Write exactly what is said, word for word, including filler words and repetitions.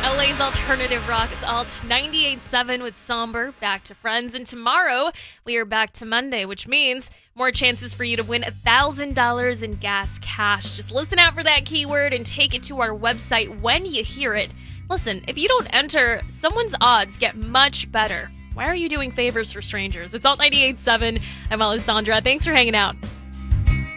L A's alternative rock. It's Alt ninety-eight point seven with Somber. Back to Friends. And tomorrow, we are back to Monday, which means more chances for you to win one thousand dollars in gas cash. Just listen out for that keyword and take it to our website when you hear it. Listen, if you don't enter, someone's odds get much better. Why are you doing favors for strangers? It's Alt ninety-eight point seven. I'm Alessandra. Thanks for hanging out.